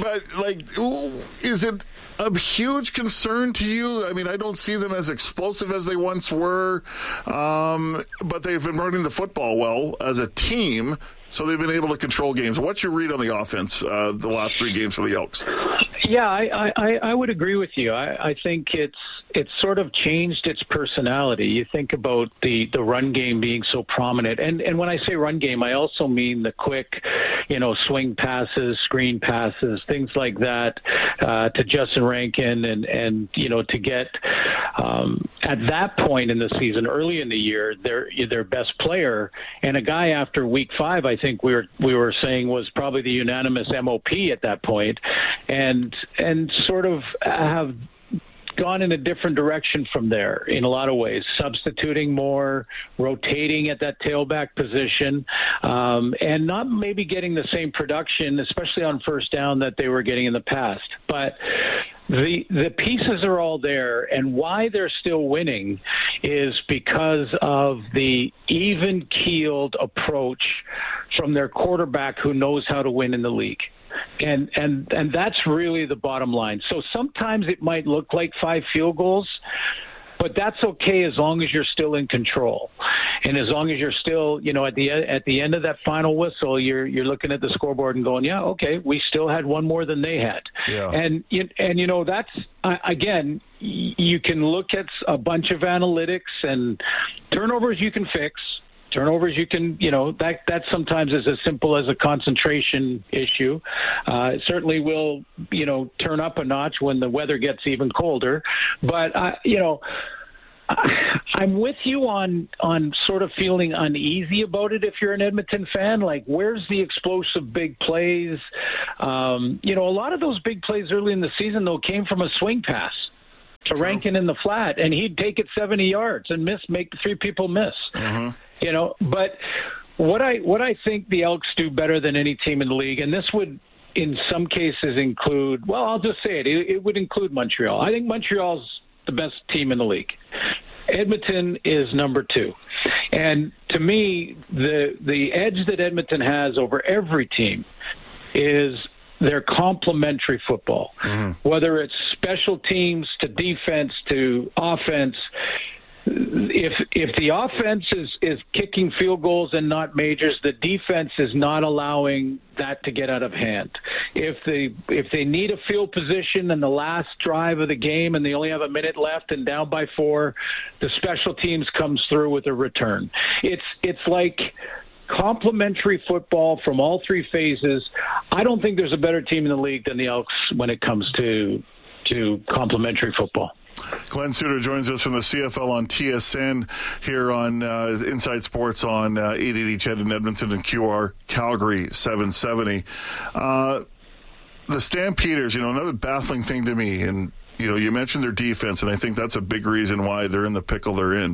is it a huge concern to you? I mean, I don't see them as explosive as they once were, but they've been running the football well as a team, so they've been able to control games. What's your read on the offense the last 3 games for the Elks? Yeah, I would agree with you. I think it's sort of changed its personality. You think about the run game being so prominent. And when I say run game, I also mean the quick, swing passes, screen passes, things like that to Justin Rankin and to get at that point in the season, early in the year, their best player and a guy after week 5, I think we were saying was probably the unanimous MOP at that point, and sort of have gone in a different direction from there in a lot of ways, substituting more, rotating at that tailback position, and not maybe getting the same production, especially on first down, that they were getting in the past. But the pieces are all there, and why they're still winning is because of the even-keeled approach from their quarterback who knows how to win in the league. And that's really the bottom line. So sometimes it might look like 5 field goals, but that's okay as long as you're still in control, and as long as you're still, at the end of that final whistle, you're looking at the scoreboard and going, yeah, okay, we still had one more than they had. Yeah. And that's again, you can look at a bunch of analytics, and turnovers you can fix. Turnovers, you can, that sometimes is as simple as a concentration issue. It certainly will, turn up a notch when the weather gets even colder. But, I'm with you on sort of feeling uneasy about it if you're an Edmonton fan. Like, where's the explosive big plays? A lot of those big plays early in the season, though, came from a swing pass to Rankin in the flat, and he'd take it 70 yards and make 3 people miss. Mm-hmm. But what I think the Elks do better than any team in the league, and this would in some cases include, well, I'll just say it would include Montreal. I think Montreal's the best team in the league. Edmonton is number 2. And to me, the edge that Edmonton has over every team is their complementary football, whether it's special teams to defense to offense. If the offense is kicking field goals and not majors, the defense is not allowing that to get out of hand. If they need a field position in the last drive of the game and they only have a minute left and down by 4, the special teams comes through with a return. It's like complementary football from all 3 phases. I don't think there's a better team in the league than the Elks when it comes to complementary football. Glenn Suter joins us from the CFL on TSN here on Inside Sports on 880 CHED in Edmonton and QR Calgary 770. The Stampeders, another baffling thing to me, and you mentioned their defense, and I think that's a big reason why they're in the pickle they're in.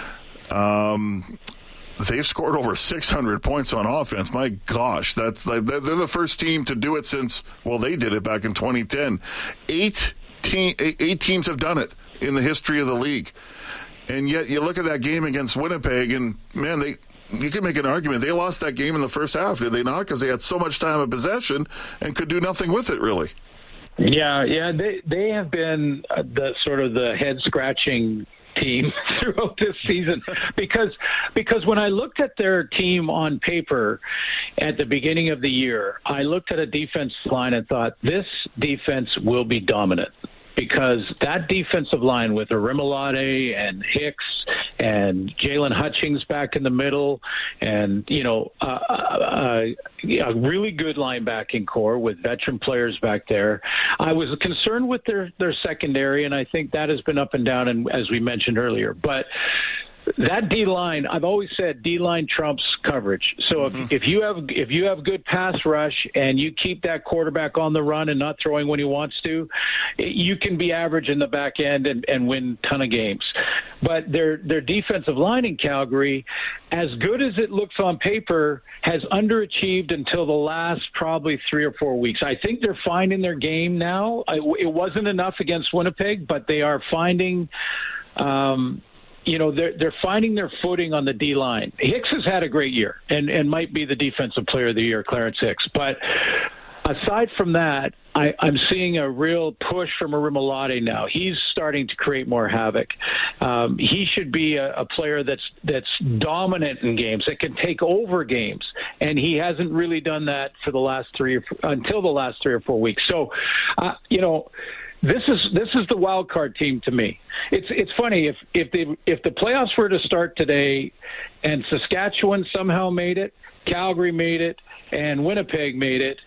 They've scored over 600 points on offense. My gosh, they're the first team to do it since, they did it back in 2010. 8 teams have done it in the history of the league. And yet you look at that game against Winnipeg, and, man, you could make an argument. They lost that game in the first half, did they not? Because they had so much time of possession and could do nothing with it, really. Yeah, they have been the head-scratching team throughout this season because when I looked at their team on paper at the beginning of the year, I looked at a defense line and thought, this defense will be dominant. Because that defensive line with Arimolade and Hicks and Jalen Hutchings back in the middle, and a really good linebacking core with veteran players back there. I was concerned with their secondary, and I think that has been up and down, and as we mentioned earlier. But that D-line, I've always said D-line trumps coverage. So if you have good pass rush and you keep that quarterback on the run and not throwing when he wants to, you can be average in the back end and win a ton of games. But their defensive line in Calgary, as good as it looks on paper, has underachieved until the last probably 3 or 4 weeks. I think they're finding their game now. It wasn't enough against Winnipeg, but they are finding they're finding their footing on the D-line. Hicks has had a great year and might be the defensive player of the year, Clarence Hicks. But aside from that, I'm seeing a real push from Arimolade now. He's starting to create more havoc. He should be a player that's dominant in games, that can take over games, and he hasn't really done that for until the last 3 or 4 weeks. So, This is the wild card team to me. It's funny if the playoffs were to start today, and Saskatchewan somehow made it, Calgary made it, and Winnipeg made it,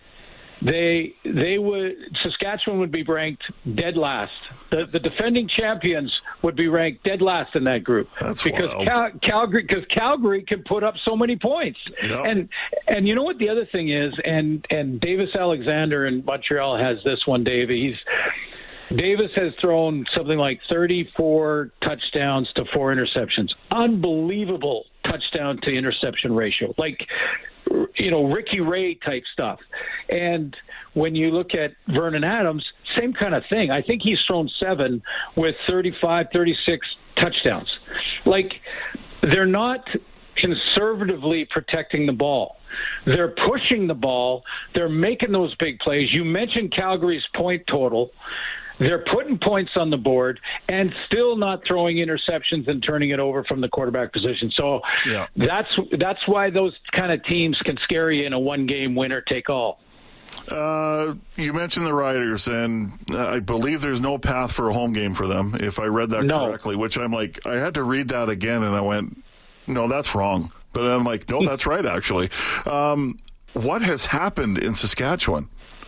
Saskatchewan would be ranked dead last. The defending champions would be ranked dead last in that group. That's because wild. Calgary can put up so many points. Yep. And you know what the other thing is, and Davis Alexander in Montreal has this one, Dave. Davis has thrown something like 34 touchdowns to 4 interceptions. Unbelievable touchdown to interception ratio. Like, Ricky Ray type stuff. And when you look at Vernon Adams, same kind of thing. I think he's thrown 7 with 35, 36 touchdowns. Like, they're not conservatively protecting the ball. They're pushing the ball. They're making those big plays. You mentioned Calgary's point total. They're putting points on the board and still not throwing interceptions and turning it over from the quarterback position. So that's why those kind of teams can scare you in a one-game winner-take-all. You mentioned the Riders, and I believe there's no path for a home game for them, if I read that correctly, which I'm like, I had to read that again, and I went, no, that's wrong. But I'm like, no, that's right, actually. What has happened in Saskatchewan?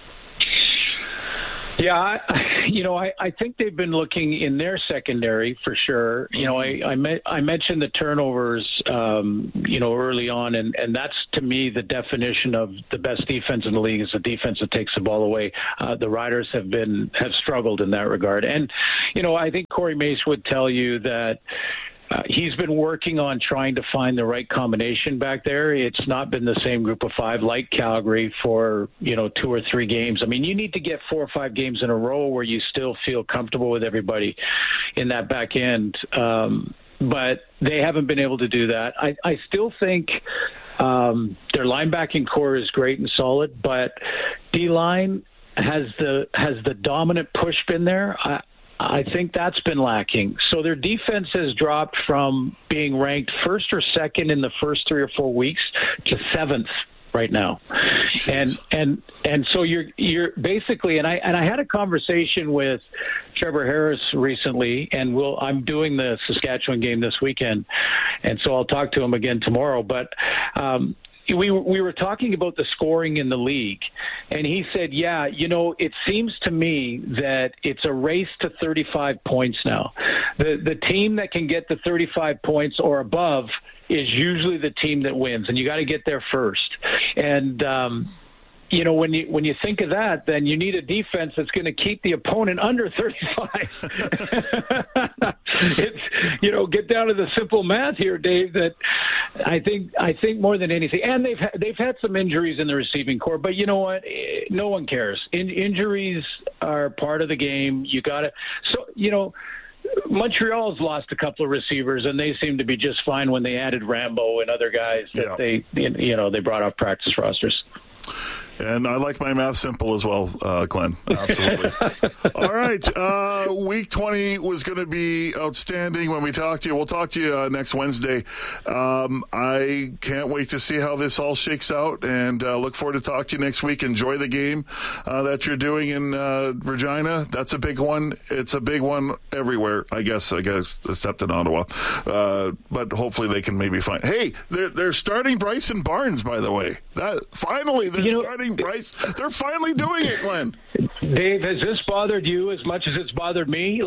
Yeah, I think they've been looking in their secondary for sure. I mentioned the turnovers, early on, and that's to me the definition of the best defense in the league is the defense that takes the ball away. The Riders have struggled in that regard, and I think Corey Mace would tell you that. He's been working on trying to find the right combination back there. It's not been the same group of five like Calgary for, 2 or 3 games. I mean, you need to get 4 or 5 games in a row where you still feel comfortable with everybody in that back end. But they haven't been able to do that. I still think their linebacking core is great and solid, but D-line has the dominant push been there. I think that's been lacking. So their defense has dropped from being ranked first or second in the first 3 or 4 weeks to 7th right now. Jeez. And so you're basically, and I had a conversation with Trevor Harris recently, and I'm doing the Saskatchewan game this weekend, and so I'll talk to him again tomorrow. But we were talking about the scoring in the league, and he said, it seems to me that it's a race to 35 points now. The team that can get the 35 points or above is usually the team that wins, and you got to get there first. And when you think of that, then you need a defense that's going to keep the opponent under 35. It's get down to the simple math here, Dave. That I think more than anything, and they've had some injuries in the receiving corps, but you know what? No one cares. Injuries are part of the game. You got to. So Montreal's lost a couple of receivers, and they seem to be just fine when they added Rambo and other guys that they brought off practice rosters. And I like my math simple as well, Glenn. Absolutely. All right. Week 20 was going to be outstanding when we talked to you. We'll talk to you next Wednesday. I can't wait to see how this all shakes out, and look forward to talking to you next week. Enjoy the game that you're doing in Regina. That's a big one. It's a big one everywhere, I guess, except in Ottawa. But hopefully they can maybe find. Hey, they're starting Bryson Barnes, by the way. Finally, they're starting Bryce. They're finally doing it, Glenn. Dave, has this bothered you as much as it's bothered me?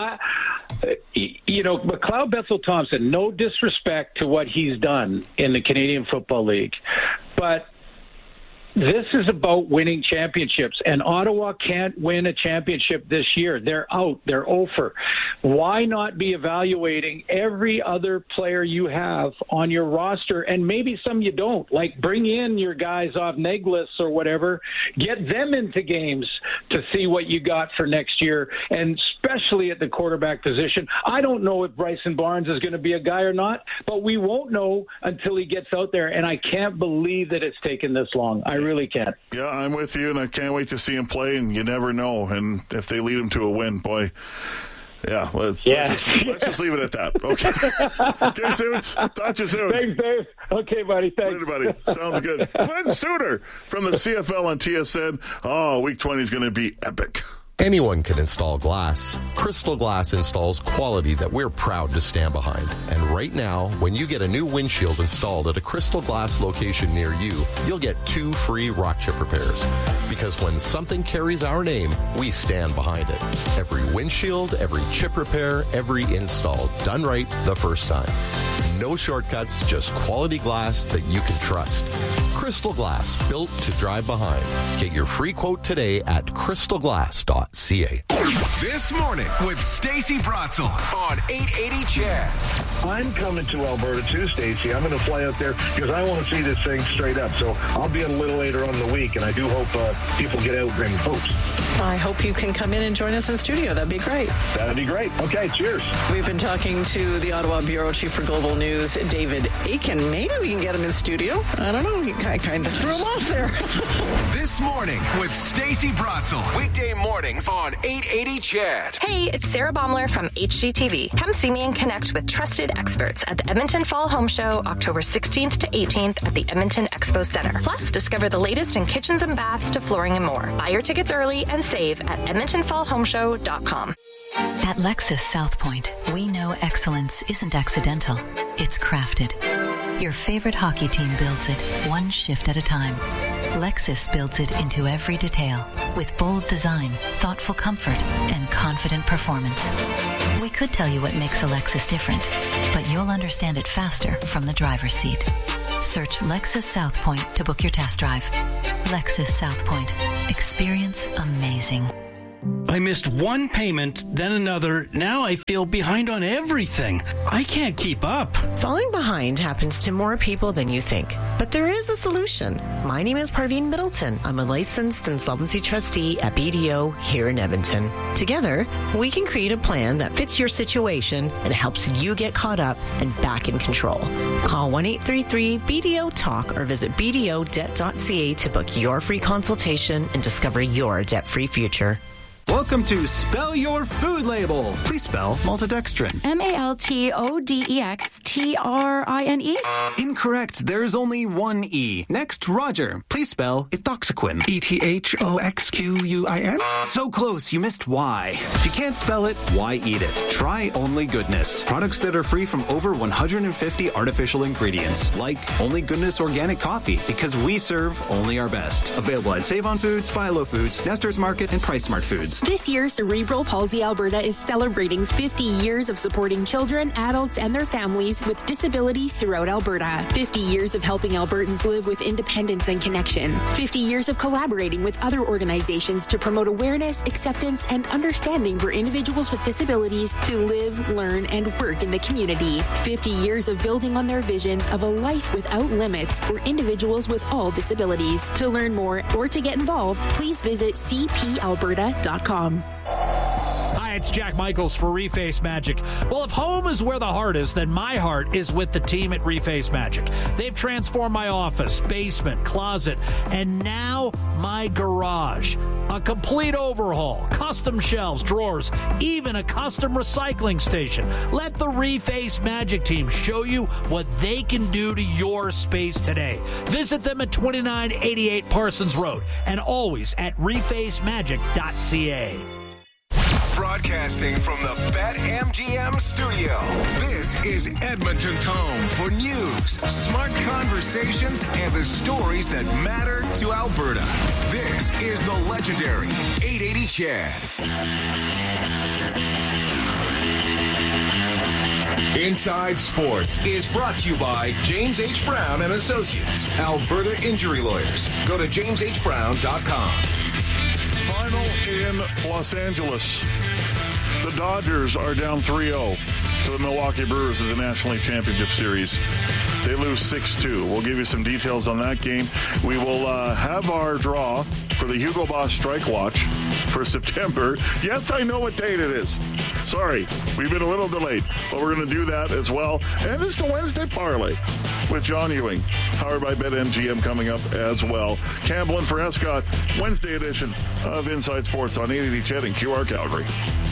McLeod Bethel Thompson, no disrespect to what he's done in the Canadian Football League, but this is about winning championships, and Ottawa can't win a championship this year. They're out. They're over. Why not be evaluating every other player you have on your roster, and maybe some you don't? Like, bring in your guys off neg lists or whatever. Get them into games to see what you got for next year, and especially at the quarterback position. I don't know if Bryson Barnes is going to be a guy or not, but we won't know until he gets out there, and I can't believe that it's taken this long. I really can't. Yeah, I'm with you, and I can't wait to see him play, and you never know. And if they lead him to a win, boy, let's just leave it at that. Okay. Okay, Suits. Talk to you soon. Thanks, Dave. Okay, buddy. Thanks. Later, buddy. Sounds good. Glenn Suter from the CFL on TSN. Oh, Week 20 is going to be epic. Anyone can install glass. Crystal Glass installs quality that we're proud to stand behind. And right now, when you get a new windshield installed at a Crystal Glass location near you, you'll get 2 free rock chip repairs. Because when something carries our name, we stand behind it. Every windshield, every chip repair, every install, done right the first time. No shortcuts, just quality glass that you can trust. Crystal Glass, built to drive behind. Get your free quote today at crystalglass.ca. This morning with Stacey Bratzel on 880 CHED. I'm coming to Alberta too, Stacey. I'm going to fly out there because I want to see this thing straight up. So I'll be a little later on in the week, and I do hope people get out and vote. I hope you can come in and join us in studio. That'd be great. That'd be great. Okay, cheers. We've been talking to the Ottawa Bureau Chief for Global News, David Aiken. Maybe we can get him in studio. I don't know. I kind of threw him off there. This Morning with Stacey Bratzel. Weekday mornings on 880 CHED. Hey, it's Sarah Baumler from HGTV. Come see me and connect with trusted experts at the Edmonton Fall Home Show, October 16th to 18th at the Edmonton Expo Center. Plus, discover the latest in kitchens and baths to flooring and more. Buy your tickets early and save at EdmontonFallHomeShow.com. At Lexus South Point, we know excellence isn't accidental. It's crafted. Your favorite hockey team builds it, one shift at a time. Lexus builds it into every detail with bold design, thoughtful comfort, and confident performance. We could tell you what makes a Lexus different, but you'll understand it faster from the driver's seat. Search Lexus South Point to book your test drive. Lexus South Point. Experience amazing. I missed one payment, then another. Now I feel behind on everything. I can't keep up. Falling behind happens to more people than you think. But there is a solution. My name is Parveen Middleton. I'm a licensed insolvency trustee at BDO here in Edmonton. Together, we can create a plan that fits your situation and helps you get caught up and back in control. Call 1-833-BDO-TALK or visit bdodebt.ca to book your free consultation and discover your debt-free future. Welcome to Spell Your Food Label. Please spell maltodextrin. MALTODEXTRINE? Incorrect. There is only one E. Next, Roger. Please spell ethoxyquin. ETHOXQUIN? So close, you missed Y. If you can't spell it, why eat it? Try Only Goodness. Products that are free from over 150 artificial ingredients, like Only Goodness Organic Coffee, because we serve only our best. Available at Save On Foods, Philo Foods, Nestor's Market, and Price Smart Foods. This year, Cerebral Palsy Alberta is celebrating 50 years of supporting children, adults, and their families with disabilities throughout Alberta. 50 years of helping Albertans live with independence and connection. 50 years of collaborating with other organizations to promote awareness, acceptance, and understanding for individuals with disabilities to live, learn, and work in the community. 50 years of building on their vision of a life without limits for individuals with all disabilities. To learn more or to get involved, please visit cpalberta.com. Hi, it's Jack Michaels for Reface Magic. Well, if home is where the heart is, then my heart is with the team at Reface Magic. They've transformed my office, basement, closet, and now my garage. A complete overhaul, custom shelves, drawers, even a custom recycling station. Let the Reface Magic team show you what they can do to your space today. Visit them at 2988 Parsons Road and always at refacemagic.ca. Broadcasting from the BetMGM studio, this is Edmonton's home for news, smart conversations, and the stories that matter to Alberta. This is the legendary 880 CHED. Inside Sports is brought to you by James H. Brown and Associates, Alberta Injury Lawyers. Go to jameshbrown.com. Final in Los Angeles. The Dodgers are down 3-0 to the Milwaukee Brewers in the National League Championship Series. They lose 6-2. We'll give you some details on that game. We will have our draw for the Hugo Boss Strike Watch for September. Yes, I know what date it is. Sorry, we've been a little delayed, but we're going to do that as well. And it's the Wednesday Parlay with John Ewing, powered by BetMGM, coming up as well. Campbell and Frescott, Wednesday edition of Inside Sports on 880 CHED and QR Calgary.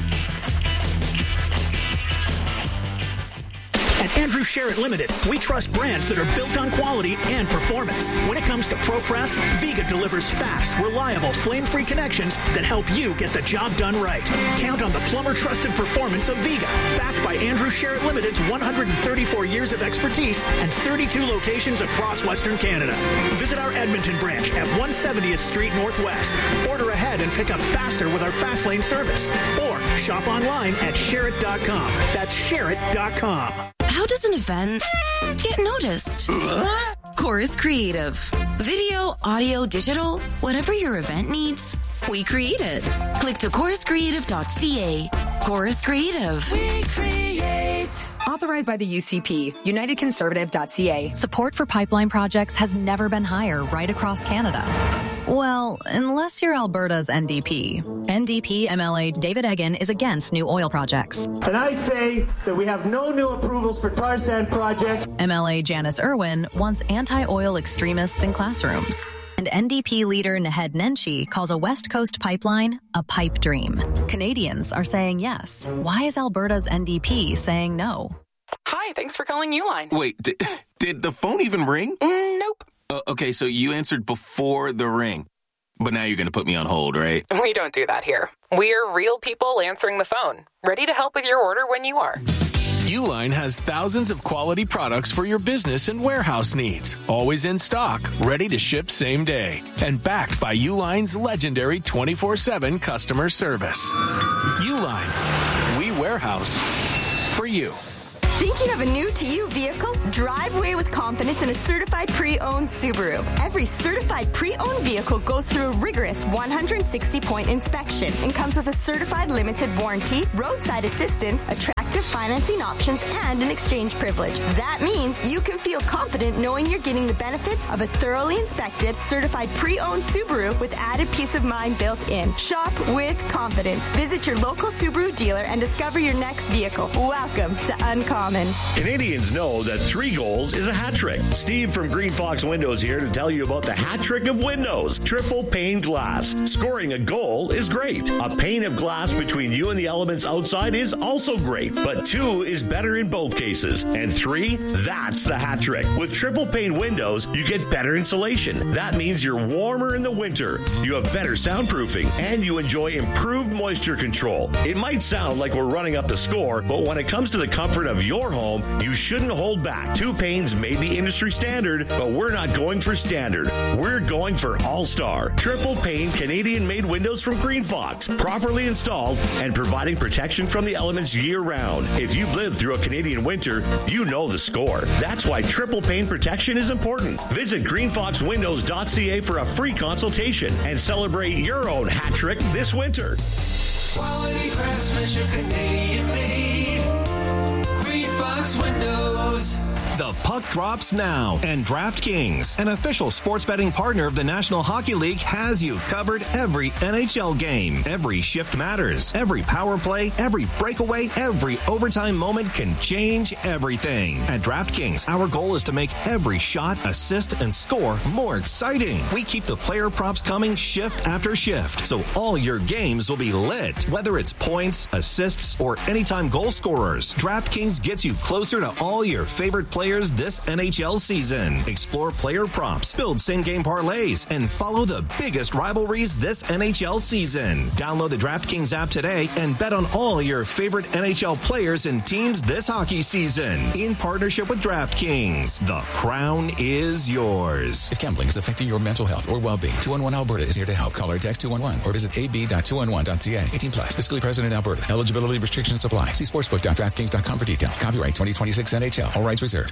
At Andrew Sherritt Limited, we trust brands that are built on quality and performance. When it comes to ProPress, Viga delivers fast, reliable, flame-free connections that help you get the job done right. Count on the plumber-trusted performance of Viga, backed by Andrew Sherritt Limited's 134 years of expertise and 32 locations across Western Canada. Visit our Edmonton branch at 170th Street Northwest. Order ahead and pick up faster with our Fast Lane service. Or shop online at Sherritt.com. That's Sherritt.com. How does an event get noticed? Chorus Creative. Video, audio, digital, whatever your event needs, we create it. Click to choruscreative.ca. Chorus Creative. We create. Authorized by the UCP, UnitedConservative.ca. Support for pipeline projects has never been higher right across Canada. Well, unless you're Alberta's NDP. NDP MLA David Eggen is against new oil projects. And I say that we have no new approvals for tar sand projects. MLA Janice Irwin wants anti-oil extremists in classrooms. And NDP leader Naheed Nenshi calls a West Coast pipeline a pipe dream. Canadians are saying yes. Why is Alberta's NDP saying no? Hi, thanks for calling Uline. Wait, did the phone even ring? Nope. Okay, so you answered before the ring. But now you're going to put me on hold, right? We don't do that here. We're real people answering the phone, ready to help with your order when you are. Uline has thousands of quality products for your business and warehouse needs. Always in stock, ready to ship same day. And backed by Uline's legendary 24/7 customer service. Uline, we warehouse for you. Thinking of a new to you vehicle? Drive away with confidence in a certified pre-owned Subaru. Every certified pre-owned vehicle goes through a rigorous 160-point inspection and comes with a certified limited warranty, roadside assistance, attractive financing options, and an exchange privilege. That means you can feel confident knowing you're getting the benefits of a thoroughly inspected, certified pre-owned Subaru with added peace of mind built in. Shop with confidence. Visit your local Subaru dealer and discover your next vehicle. Welcome to Uncommon. Canadians know that 3 goals is a hat trick. Steve from Green Fox Windows here to tell you about the hat trick of windows. Triple pane glass. Scoring a goal is great. A pane of glass between you and the elements outside is also great, but 2 is better in both cases. And 3, that's the hat trick. With triple pane windows, you get better insulation. That means you're warmer in the winter, you have better soundproofing, and you enjoy improved moisture control. It might sound like we're running up the score, but when it comes to the comfort of your home, you shouldn't hold back. 2 panes may be industry standard, but we're not going for standard. We're going for all-star. Triple pane Canadian-made windows from Green Fox, properly installed and providing protection from the elements year-round. If you've lived through a Canadian winter, you know the score. That's why triple pane protection is important. Visit greenfoxwindows.ca for a free consultation and celebrate your own hat trick this winter. Quality craftsmanship, Canadian-made. Green Fox Windows. The puck drops now, and DraftKings, an official sports betting partner of the National Hockey League, has you covered every NHL game. Every shift matters. Every power play, every breakaway, every overtime moment can change everything. At DraftKings, our goal is to make every shot, assist, and score more exciting. We keep the player props coming shift after shift, so all your games will be lit. Whether it's points, assists, or anytime goal scorers, DraftKings gets you closer to all your favorite players this NHL season. Explore player props, build same-game parlays, and follow the biggest rivalries this NHL season. Download the DraftKings app today and bet on all your favorite NHL players and teams this hockey season. In partnership with DraftKings, the crown is yours. If gambling is affecting your mental health or well-being, 211 Alberta is here to help. Call or text 211 or visit ab.211.ca. 18 plus. Fiscally present in Alberta. Eligibility restrictions apply. See sportsbook.draftkings.com for details. Copyright 2026 NHL. All rights reserved.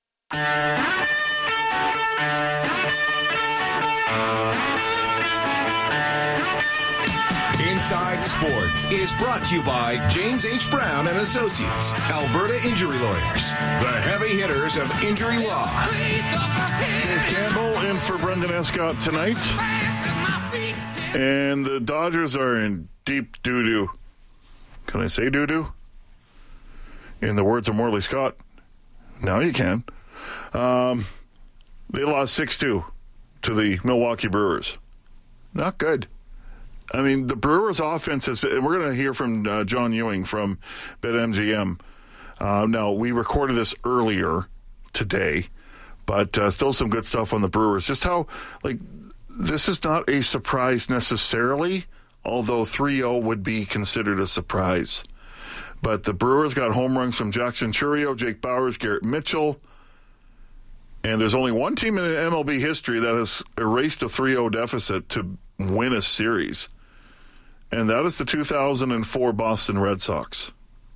Inside Sports is brought to you by James H. Brown and Associates, Alberta Injury Lawyers, the heavy hitters of injury law. Dave Campbell in for Brendan Escott tonight. And the Dodgers are in deep doo-doo. Can I say doo-doo? In the words of Morley Scott. Now you can. They lost 6-2 to the Milwaukee Brewers. Not good. I mean, the Brewers' offense has been, and we're going to hear from John Ewing from BetMGM. Now, we recorded this earlier today, but still some good stuff on the Brewers. Just how, this is not a surprise necessarily, although 3-0 would be considered a surprise. But the Brewers got home runs from Jackson Chourio, Jake Bauers, Garrett Mitchell. And there's only one team in MLB history that has erased a 3-0 deficit to win a series. And that is the 2004 Boston Red Sox.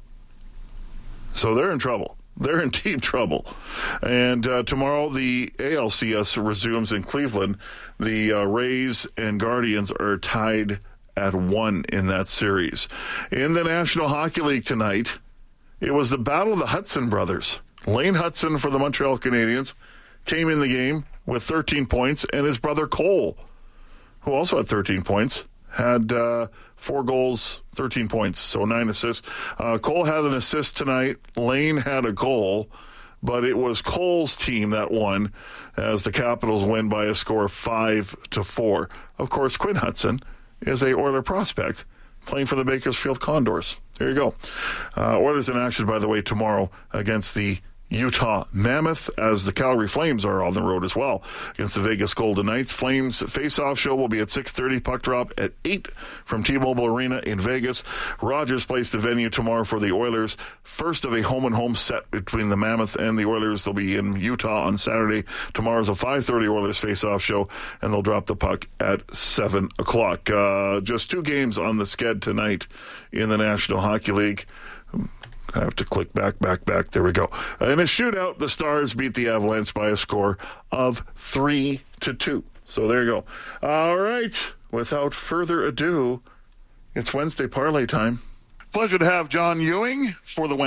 So they're in trouble. They're in deep trouble. And tomorrow the ALCS resumes in Cleveland. The Rays and Guardians are tied at 1 in that series. In the National Hockey League tonight, it was the battle of the Hudson brothers. Lane Hudson for the Montreal Canadiens came in the game with 13 points, and his brother Cole who also had 13 points, had 4 goals, 13 points, so 9 assists. Cole had an assist tonight. Lane had a goal, but it was Cole's team that won as the Capitals win by a score of 5-4. Of course, Quinn Hudson is a Oiler prospect playing for the Bakersfield Condors. There you go. Oilers in action, by the way, tomorrow against the Utah Mammoth, as the Calgary Flames are on the road as well against the Vegas Golden Knights. Flames face-off show will be at 6:30, puck drop at 8 from T-Mobile Arena in Vegas. Rogers plays the venue tomorrow for the Oilers. First of a home-and-home set between the Mammoth and the Oilers. They'll be in Utah on Saturday. Tomorrow's a 5:30 Oilers face-off show, and they'll drop the puck at 7 o'clock. Just 2 games on the sched tonight in the National Hockey League. I have to click back. There we go. In a shootout, the Stars beat the Avalanche by a score of 3-2. So there you go. All right. Without further ado, it's Wednesday parlay time. Pleasure to have John Ewing for the Wednesday.